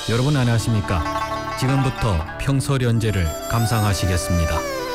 여러분 안녕하십니까? 지금부터 평소련제를 감상하시겠습니다.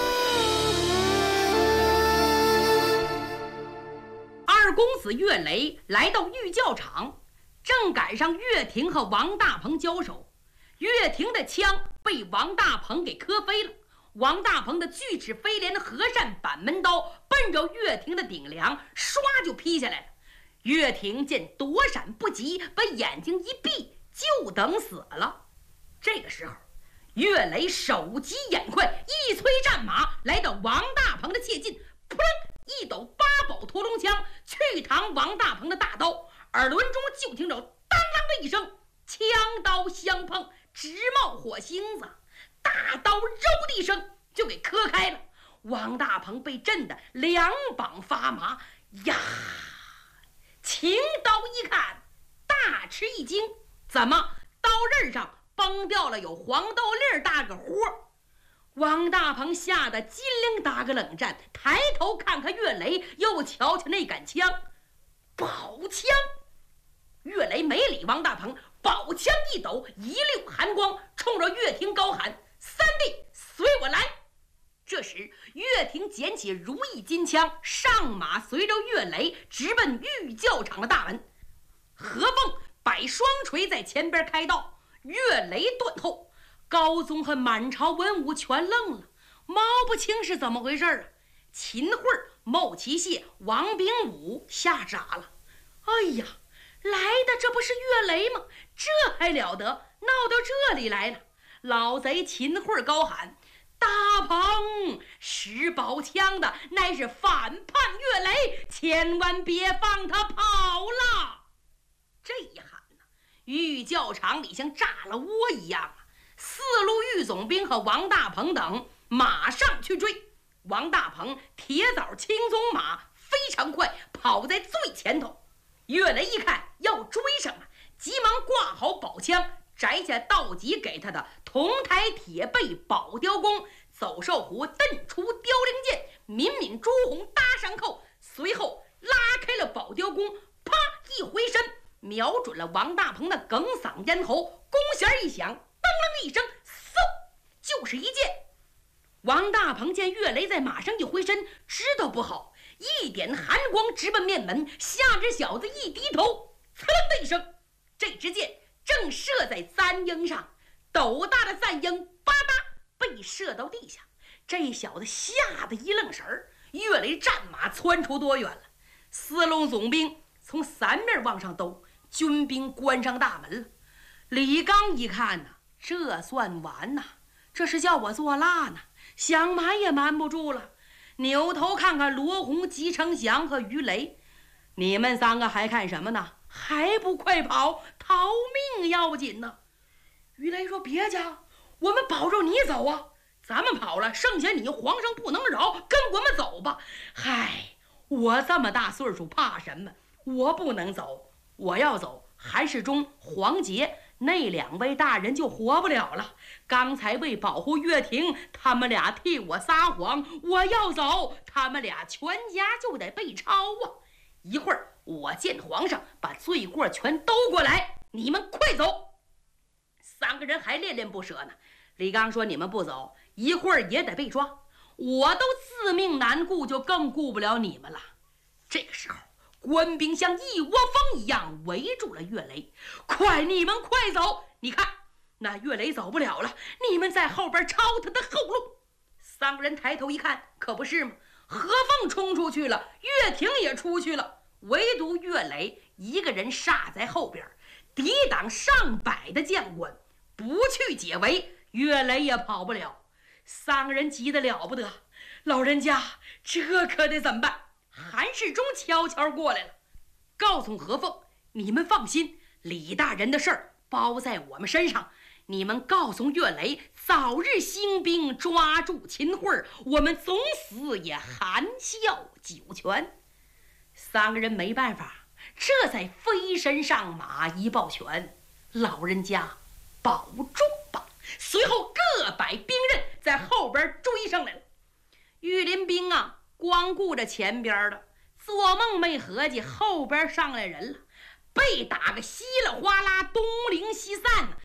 二公子岳雷来到御教场，正赶上岳霆和王大鹏交手。岳霆的枪被王大鹏给磕飞了，王大鹏的锯齿飞镰和善板门刀奔着岳霆的顶梁唰就劈下来了。岳霆见躲闪不及，把眼睛一闭，就等死了。这个时候岳雷手疾眼快，一催战马来到王大鹏的切近，扑棱一抖八宝屠龙枪去扛王大鹏的大刀，耳轮中就听着当啷的一声，枪刀相碰，直冒火星子，大刀肉的一声就给磕开了。王大鹏被震得两膀发麻呀，擎刀一看，大吃一惊，怎么刀刃上崩掉了有黄豆粒大个豁？王大鹏吓得金灵打个冷战，抬头看看岳雷，又瞧瞧那杆枪，宝枪。岳雷没理王大鹏，宝枪一抖，一溜寒光，冲着岳霆高喊：“三弟，随我来！”这时岳霆捡起如意金枪，上马随着岳雷直奔御教场的大门。何凤摆双锤在前边开道，岳雷断后。高宗和满朝文武全愣了，毛不清是怎么回事啊？秦桧、牟齐谢、王炳武吓傻了。哎呀，来的这不是岳雷吗？这还了得，闹到这里来了。老贼秦桧高喊：“大鹏，使宝枪的乃是反叛岳雷，千万别放他跑了！”这一喊呢，御教场里像炸了窝一样啊！四路御总兵和王大鹏等马上去追。王大鹏铁枣青鬃马非常快，跑在最前头。岳雷一看要追上了，急忙挂好宝枪，摘下道吉给他的铜台铁背宝雕弓，走兽弧蹬出雕翎剑，敏敏朱红搭上扣，随后拉开了宝雕弓，啪一回身，瞄准了王大鹏的哽嗓咽喉，弓弦一响，噔啷一声，嗖，就是一箭。王大鹏见岳雷在马上一回身，知道不好，一点寒光直奔面门，吓只小子一低头，呲楞的一声，这支箭正射在簪缨上，斗大的簪缨吧嗒被射到地下。这小子吓得一愣神儿，岳雷战马窜出多远了？四路总兵从三面往上兜，军兵关上大门了。李刚一看呢，这算完呐，这是叫我做蜡呢，想瞒也瞒不住了。扭头看看罗红、吉成祥和于雷，你们三个还看什么呢？还不快跑，逃命要紧呢！于雷说：“别家，我们保着你走啊，咱们跑了，剩下你皇上不能饶，跟我们走吧。”嗨，我这么大岁数怕什么？我不能走，我要走，韩世忠、黄杰那两位大人就活不了了。刚才为保护岳霆，他们俩替我撒谎，我要走，他们俩全家就得被抄啊！一会儿我见皇上，把罪过全兜过来，你们快走！三个人还恋恋不舍呢。李刚说：“你们不走，一会儿也得被抓，我都自命难顾，就更顾不了你们了。”这个时候官兵像一窝蜂一样围住了岳雷，快，你们快走！你看那岳雷走不了了，你们在后边抄他的后路。三个人抬头一看，可不是吗？何凤冲出去了，岳霆也出去了，唯独岳雷一个人杀在后边，抵挡上百的将官，不去解围，岳雷也跑不了。三个人急得了不得，老人家，这可得怎么办？韩世忠悄悄过来了，告诉何凤：“你们放心，李大人的事儿包在我们身上。你们告诉岳雷，早日兴兵抓住秦桧，我们总死也含笑九泉。”三个人没办法，这才飞身上马一抱拳：“老人家保重吧。”随后各摆兵刃，在后边追上来了。御林兵啊，光顾着前边的，做梦没合计后边上来人了，被打个稀里哗啦，东零西散呢。三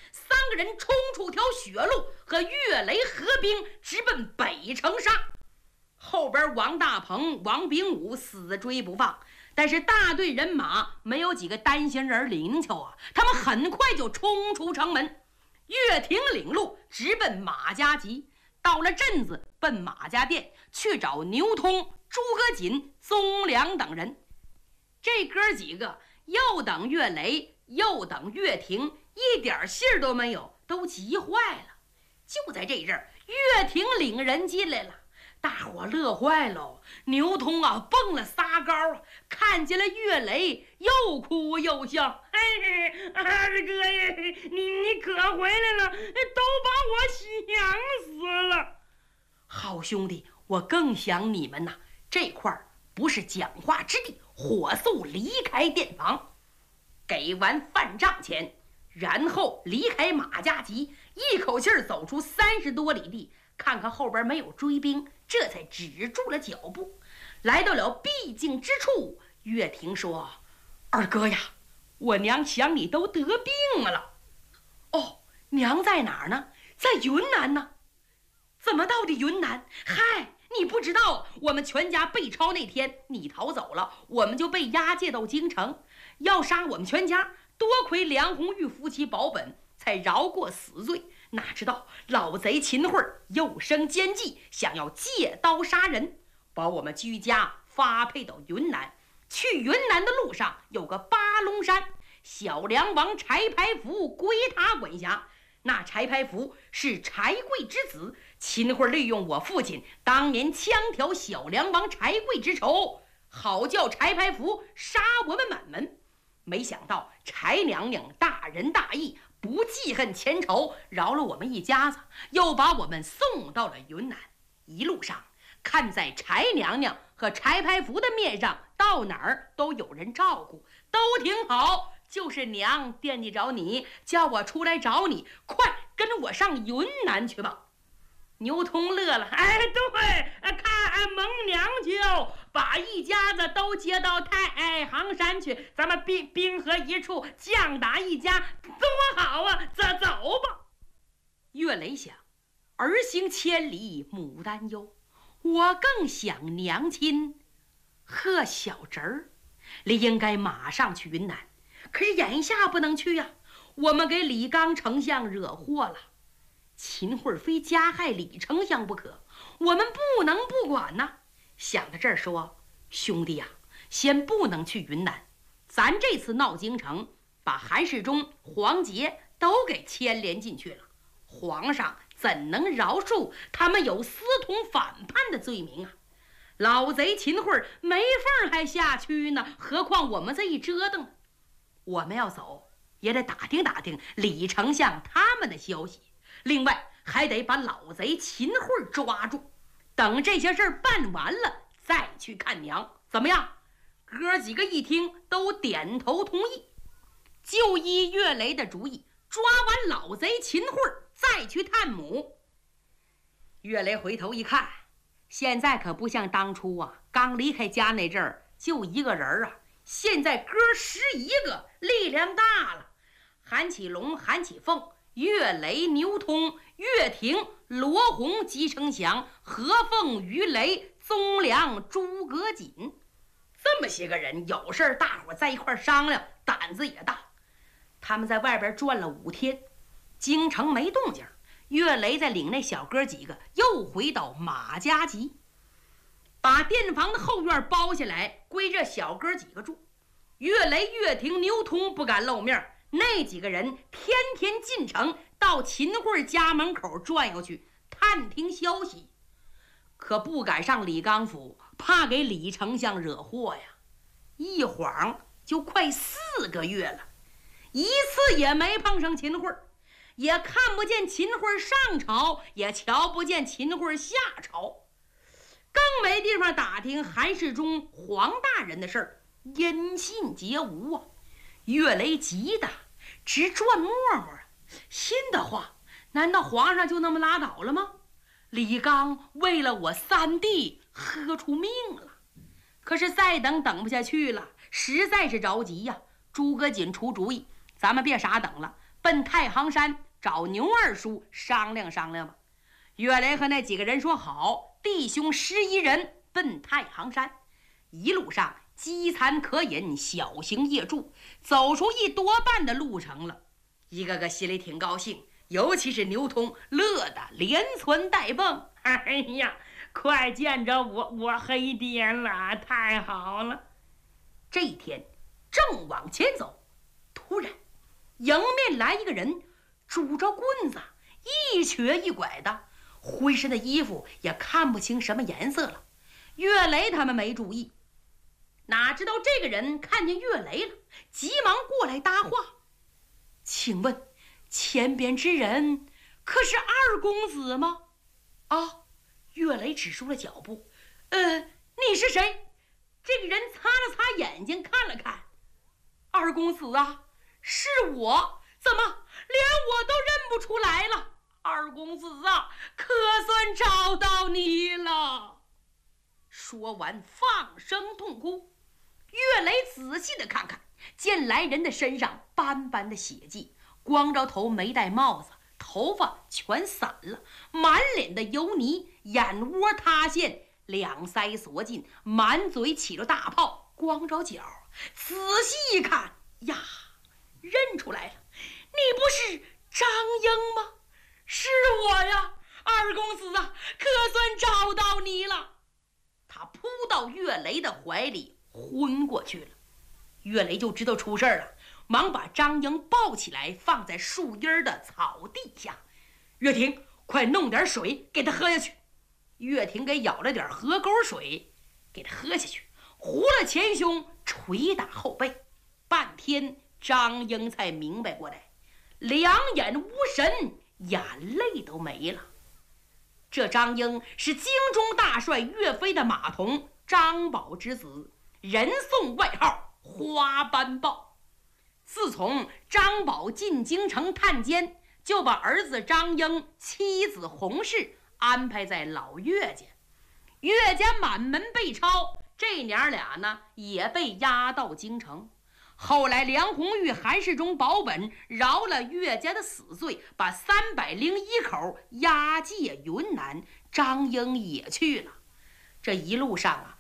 个人冲出条血路，和岳雷合兵，直奔北城杀。后边王大鹏、王炳武死追不放，但是大队人马没有几个单行人灵巧啊，他们很快就冲出城门。岳霆领路直奔马家集，到了镇子，奔马家店去找牛通、诸葛瑾、宗良等人。这哥几个又等岳雷，又等岳霆，一点信儿都没有，都急坏了。就在这阵儿，岳霆领人进来了，大伙乐坏了。牛通啊，蹦了仨高啊，看见了岳雷，又哭又笑。二哥呀，你可回来了，都把我想死了。好兄弟，我更想你们呐。这块儿不是讲话之地，火速离开店房，给完饭账钱，然后离开马家集，一口气儿走出30多里地，看看后边没有追兵，这才止住了脚步。来到了必经之处，岳霆说：“二哥呀，我娘想你都得病了。”“哦，娘在哪儿呢？”“在云南呢。”“怎么到的云南？”“嗨，你不知道，我们全家被抄那天你逃走了，我们就被押解到京城，要杀我们全家。多亏梁红玉夫妻保本，才饶过死罪。哪知道老贼秦桧又生奸计，想要借刀杀人，把我们居家发配到云南。去云南的路上有个八龙山，小梁王柴排福归他管辖。那柴排福是柴贵之子，秦桧利用我父亲当年枪挑小梁王柴贵之仇，好叫柴排福杀我们满门。没想到柴娘娘大仁大义，不记恨前仇，饶了我们一家子，又把我们送到了云南。一路上看在柴娘娘和柴排福的面上，到哪儿都有人照顾，都挺好。就是娘惦记着你，叫我出来找你，快跟我上云南去吧。牛通乐了，对，看蒙娘就把一家子都接到太行山去，咱们兵合一处，将打一家，多好啊！走吧。岳雷想，儿行千里母担忧，我更想娘亲和小侄儿，理应该马上去云南。可是眼下不能去呀，我们给李纲丞相惹祸了。秦桧非加害李丞相不可，我们不能不管呐。想到这儿说，兄弟呀，先不能去云南，咱这次闹京城，把韩世忠、黄杰都给牵连进去了，皇上怎能饶恕他们有私通反叛的罪名啊？老贼秦桧没缝还下区呢，何况我们这一折腾，我们要走也得打听打听李丞相他们的消息，另外还得把老贼秦桧抓住。等这些事儿办完了，再去看娘，怎么样？哥几个一听都点头同意，就依岳雷的主意，抓完老贼秦桧再去探母。岳雷回头一看，现在可不像当初啊，刚离开家那阵儿就一个人啊，现在哥11个，力量大了。韩启龙、韩启凤、岳雷、牛通、岳霆、罗洪、吉成祥、何凤、于雷、宗良、诸葛瑾，这么些个人有事儿，大伙在一块商量，胆子也大。他们在外边转了5天，京城没动静，岳雷在领那小哥几个又回到马家集，把店房的后院包下来，归这小哥几个住。岳雷、岳霆、牛通不敢露面，那几个人天天进城，到秦桧家门口转悠去，探听消息，可不敢上李纲府，怕给李丞相惹祸呀。一晃就快4个月了，一次也没碰上秦桧，也看不见秦桧上朝，也瞧不见秦桧下朝，更没地方打听韩世忠、黄大人的事儿，音信皆无啊。岳雷急得直转沫沫啊，心的话，难道皇上就那么拉倒了吗？李纲为了我3弟喝出命了。可是再等不下去了，实在是着急呀。诸葛瑾出主意，咱们别傻等了，奔太行山找牛二叔商量商量吧。岳雷和那几个人说好，弟兄11人奔太行山。一路上饥餐渴饮，小行夜住，走出1多半的路程了。一个个心里挺高兴，尤其是牛通，乐得连窜带蹦。 哎呀，快见着我黑爹了，太好了！ 这一天正往前走，突然迎面来一个人，拄着棍子，一瘸一拐的，浑身的衣服也看不清什么颜色了。岳雷他们没注意，哪知道这个人看见岳雷了，急忙过来搭话：“请问前边之人可是二公子吗？”啊，岳雷止住了脚步。你是谁？这个人擦了擦眼睛，看了看。二公子啊，是我，怎么连我都认不出来了？二公子啊，可算找到你了。说完放声痛哭。岳雷仔细的看看，见来人的身上斑斑的血迹，光着头，没戴帽子，头发全散了，满脸的油泥，眼窝塌陷，两腮锁进，满嘴起了大泡，光着脚。仔细一看呀，认出来了，你不是张英吗？是我呀，二公子啊，可算找到你了。他扑到岳雷的怀里，昏过去了。岳雷就知道出事了，忙把张英抱起来，放在树荫的草地下。岳霆，快弄点水给他喝下去。岳霆给舀了点河沟水，给他喝下去，糊了前胸，捶打后背。半天，张英才明白过来，两眼无神，眼泪都没了。这张英是京中大帅岳飞的马童张宝之子，人送外号花斑豹。自从张宝进京城探监，就把儿子张英、妻子洪氏安排在老岳家。岳家满门被抄，这娘俩呢也被押到京城。后来梁红玉、韩世忠保本，饶了岳家的死罪，把301口押解云南。张英也去了。这一路上啊，